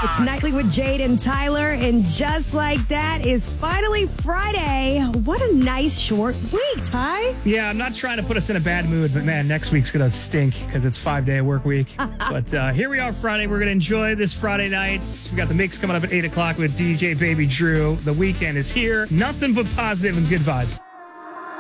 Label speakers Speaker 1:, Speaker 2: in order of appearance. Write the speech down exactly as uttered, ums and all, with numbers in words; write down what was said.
Speaker 1: It's Nightly with Jade and Tyler, and just like that is finally Friday. What a nice short week, Ty.
Speaker 2: Yeah, I'm not trying to put us in a bad mood, but man, next week's going to stink because it's five-day work week. But uh, here we are Friday. We're going to enjoy this Friday night. We got the mix coming up at eight o'clock with D J Baby Drew. The weekend is here. Nothing but positive and good vibes.